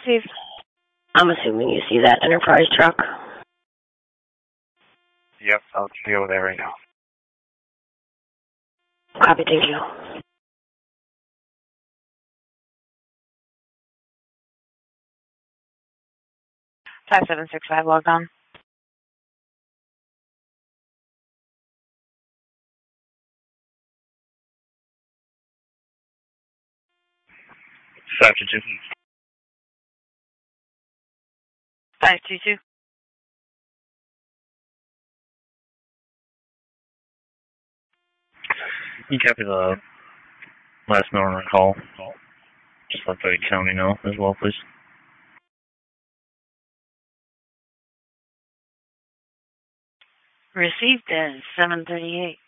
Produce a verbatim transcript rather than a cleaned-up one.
received. I'm assuming you see that Enterprise truck. Yep, I'll deal with that right now. Copy, thank you. five seven six five logged on. five two two. five two two. You copy the last known recall. Just let the county know as well, please. Received at seven thirty-eight.